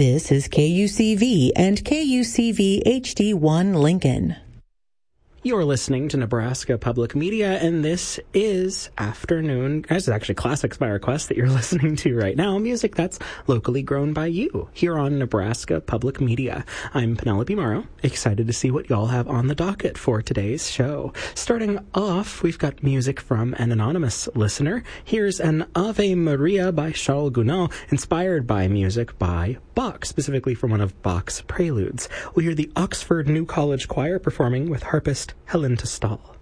This is KUCV and KUCV HD1 Lincoln. You're listening to Nebraska Public Media, and this is Afternoon. This is actually Classics by Request that you're listening to right now. Music that's locally grown by you here on Nebraska Public Media. I'm Penelope Morrow, excited to see what y'all have on the docket for today's show. Starting off, we've got music from an anonymous listener. Here's an Ave Maria by Charles Gounod, inspired by music by Bach, specifically from one of Bach's preludes. We'll hear the Oxford New College Choir performing with harpist Helen to Stahl.